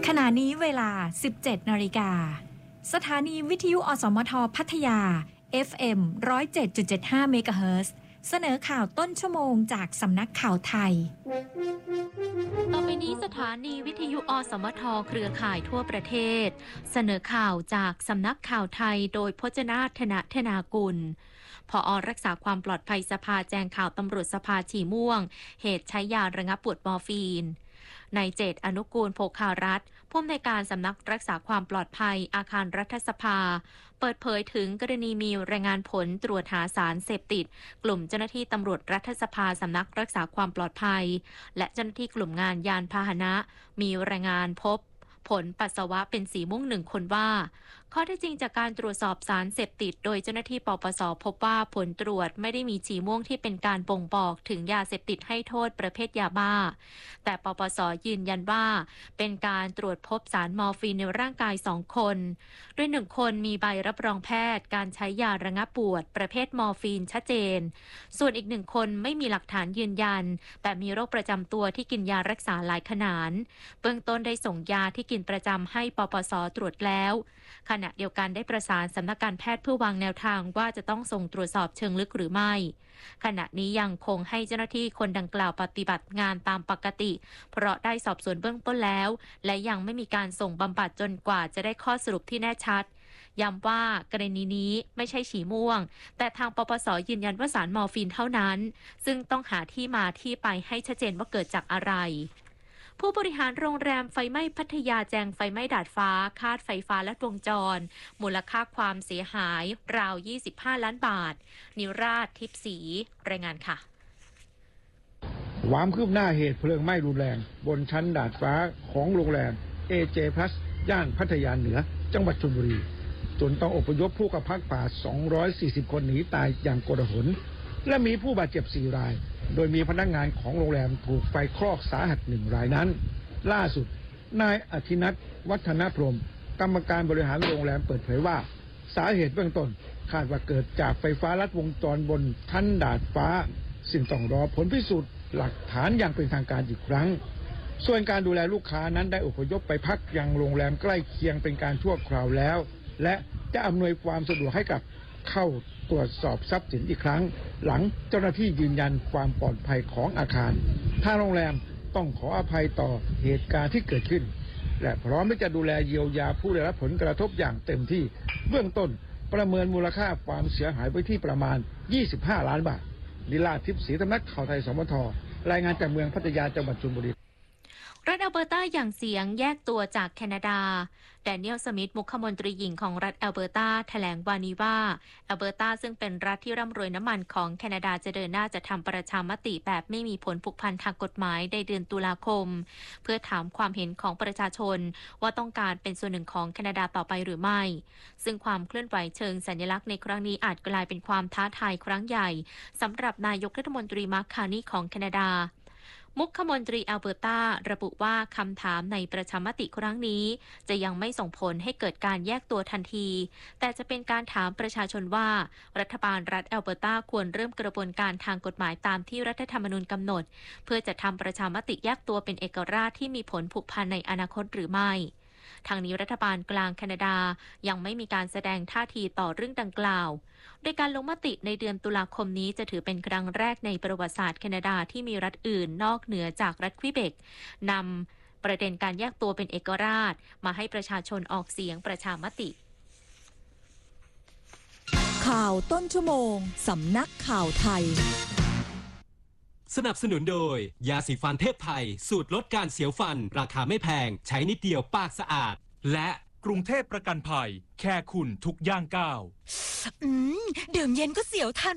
ขณะนี้เวลา 17 นาฬิกาสถานีวิทยุอสมทพัทยา FM 107.75 เมกะเฮิรตซ์เสนอข่าวต้นชั่วโมงจากสำนักข่าวไทยต่อไปนี้สถานีวิทยุอสมทเครือข่ายทั่วประเทศเสนอข่าวจากสำนักข่าวไทยโดยพจนาถนะธนากุลผอ.รักษาความปลอดภัยสภาแจ้งข่าวตำรวจสภาฉี่ม่วงเหตุใช้ยาระงับปวดมอร์ฟีนนายเจตอนุกูลโภคารัตน์ผู้อำนวยการสำนักรักษาความปลอดภัยอาคารรัฐสภาเปิดเผยถึงกรณีมีรายงานผลตรวจหาสารเสพติดกลุ่มเจ้าหน้าที่ตำรวจรัฐสภาสำนักรักษาความปลอดภัยและเจ้าหน้าที่กลุ่มงานยานพาหนะมีรายงานพบผลปัสสาวะเป็นสีม่วง1 คนว่าข้อเท็จจริงจากการตรวจสอบสารเสพติดโดยเจ้าหน้าที่ปปส.พบว่าผลตรวจไม่ได้มีสีม่วงที่เป็นการบ่งบอกถึงยาเสพติดให้โทษประเภทยาบ้าแต่ปปส.ยืนยันว่าเป็นการตรวจพบสารมอร์ฟีนในร่างกาย2 คนโดย1 คนมีใบรับรองแพทย์การใช้ยาระงับปวดประเภทมอร์ฟีนชัดเจนส่วนอีก1 คนไม่มีหลักฐานยืนยันแต่มีโรคประจำตัวที่กินยารักษาหลายขนาดเบื้องต้นได้ส่งยาที่กินประจำให้ปปส.ตรวจแล้วขณะเดียวกันได้ประสานสำนักการแพทย์เพื่อวางแนวทางว่าจะต้องส่งตรวจสอบเชิงลึกหรือไม่ขณะนี้ยังคงให้เจ้าหน้าที่คนดังกล่าวปฏิบัติงานตามปกติเพราะได้สอบสวนเบื้องต้นแล้วและยังไม่มีการส่งบำบัดจนกว่าจะได้ข้อสรุปที่แน่ชัดย้ำว่ากรณีนี้ไม่ใช่ฉี่ม่วงแต่ทางปปส.ยืนยันว่าสารมอร์ฟีนเท่านั้นซึ่งต้องหาที่มาที่ไปให้ชัดเจนว่าเกิดจากอะไรผู้บริหารโรงแรมไฟไหม้พัทยาแจ้งไฟไหม้ดาดฟ้าคาดไฟฟ้าและวงจรมูลค่าความเสียหายราว25 ล้านบาทนิราชทิพย์ศรีรายงานค่ะความคืบหน้าเหตุเพลิงไหม้รุนแรงบนชั้นดาดฟ้าของโรงแรม AJ Plus ย่านพัทยาเหนือจังหวัดชลบุรีจนต้องอพยพผู้กำพักป่า240 คนหนีตายอย่างโกลาหลและมีผู้บาดเจ็บ4 รายโดยมีพนักงานของโรงแรมถูกไฟคลอกสาหัส1 รายนั้นล่าสุดนายอธินัทวัฒนพรหมกรรมการบริหารโรงแรมเปิดเผยว่าสาเหตุเบื้องต้นคาดว่าเกิดจากไฟฟ้าลัดวงจรบนชั้นดาดฟ้าซึ่งต้องรอผลพิสูจน์หลักฐานอย่างเป็นทางการอีกครั้งส่วนการดูแลลูกค้านั้นได้อพยพไปพักยังโรงแรมใกล้เคียงเป็นการชั่วคราวแล้วและจะอำนวยความสะดวกให้กับเข้าตรวจสอบทรัพย์สินอีกครั้งหลังเจ้าหน้าที่ยืนยันความปลอดภัยของอาคารทางโรงแรมต้องขออภัยต่อเหตุการณ์ที่เกิดขึ้นและพร้อมที่จะดูแลเยียวยาผู้ได้รับผลกระทบอย่างเต็มที่เบื้องต้นประเมินมูลค่าความเสียหายไว้ที่ประมาณ25 ล้านบาทนิราชทิพย์ศรีสำนักข่าวไทยสมทรายงานจากเมืองพัทยาจังหวัดชลบุรีรัฐอัลเบอร์ตาอย่างเสียงแยกตัวจากแคนาดาแดเนียล สมิธมุขมนตรีหญิงของรัฐอัลเบอร์ตาแถลงวันนี้ว่าอัลเบอร์ตาซึ่งเป็นรัฐที่ร่ำรวยน้ำมันของแคนาดาจะเดินหน้าจะทำประชามติแบบไม่มีผลผูกพันทางกฎหมายในเดือนตุลาคมเพื่อถามความเห็นของประชาชนว่าต้องการเป็นส่วนหนึ่งของแคนาดาต่อไปหรือไม่ซึ่งความเคลื่อนไหวเชิงสัญลักษณ์ในครั้งนี้อาจกลายเป็นความท้าทายครั้งใหญ่สำหรับนายกรัฐมนตรีมาร์ค คาร์นีของแคนาดามุขมนตรีอัลเบอร์ตาระบุว่าคำถามในประชามติครั้งนี้จะยังไม่ส่งผลให้เกิดการแยกตัวทันทีแต่จะเป็นการถามประชาชนว่ารัฐบาลรัฐอัลเบอร์ตาควรเริ่มกระบวนการทางกฎหมายตามที่รัฐธรรมนูญกำหนดเพื่อจะทำประชามติแยกตัวเป็นเอกราชที่มีผลผูกพันในอนาคตหรือไม่ทางนี้รัฐบาลกลางแคนาดายังไม่มีการแสดงท่าทีต่อเรื่องดังกล่าวโดยการลงมติในเดือนตุลาคมนี้จะถือเป็นครั้งแรกในประวัติศาสตร์แคนาดาที่มีรัฐอื่นนอกเหนือจากรัฐควิเบกนำประเด็นการแยกตัวเป็นเอกราชมาให้ประชาชนออกเสียงประชามติข่าวต้นชั่วโมงสำนักข่าวไทยสนับสนุนโดยยาสีฟันเทพไทยสูตรลดการเสียวฟันราคาไม่แพงใช้นิดเดียวปากสะอาดและกรุงเทพประกันภัยแค่คุณทุกย่างก้าวดื่มเย็นก็เสียวทัน